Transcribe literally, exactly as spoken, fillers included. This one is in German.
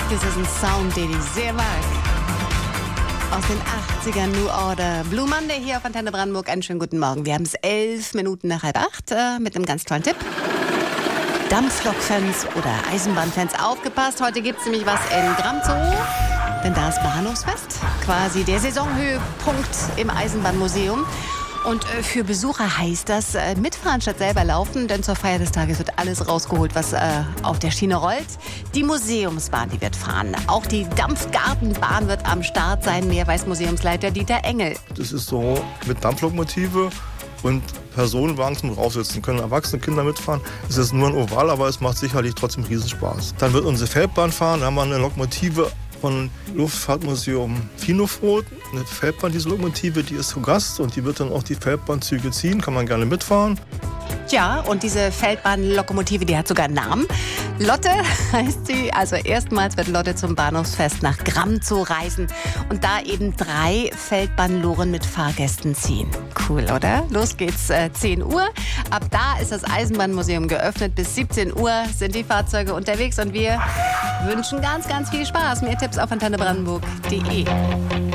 Das ist ein Sound, den ich sehr mag. Aus den achtzigern, New Order. Blue Monday hier auf Antenne Brandenburg. Einen schönen guten Morgen. Wir haben es elf Minuten nach halb acht äh, mit einem ganz tollen Tipp. Dampflok-Fans oder Eisenbahnfans, aufgepasst. Heute gibt es nämlich was in Gramzow. Denn da ist Bahnhofsfest. Quasi der Saisonhöhepunkt im Eisenbahnmuseum. Und äh, für Besucher heißt das äh, mitfahren statt selber laufen, denn zur Feier des Tages wird alles rausgeholt, was äh, auf der Schiene rollt. Die Museumsbahn, die wird fahren. Auch die Dampfgartenbahn wird am Start sein. Mehr weiß Museumsleiter Dieter Engel. Das ist so mit Dampflokomotive und Personenwagen zum Raufsitzen. Können erwachsene Kinder mitfahren. Es ist nur ein Oval, aber es macht sicherlich trotzdem Riesenspaß. Dann wird unsere Feldbahn fahren. Da haben wir eine Lokomotive von Luftfahrtmuseum Finofroth, eine Feldbahn, diese Lokomotive, die ist zu Gast und die wird dann auch die Feldbahnzüge ziehen, kann man gerne mitfahren. Ja, und diese Feldbahnlokomotive, die hat sogar einen Namen. Lotte heißt sie. Also erstmals wird Lotte zum Bahnhofsfest nach Gramzow reisen und da eben drei Feldbahnloren mit Fahrgästen ziehen. Cool, oder? Los geht's, äh, zehn Uhr. Ab da ist das Eisenbahnmuseum geöffnet. Bis siebzehn Uhr sind die Fahrzeuge unterwegs und wir wünschen ganz, ganz viel Spaß. Mehr Tipps auf antenne brandenburg punkt de.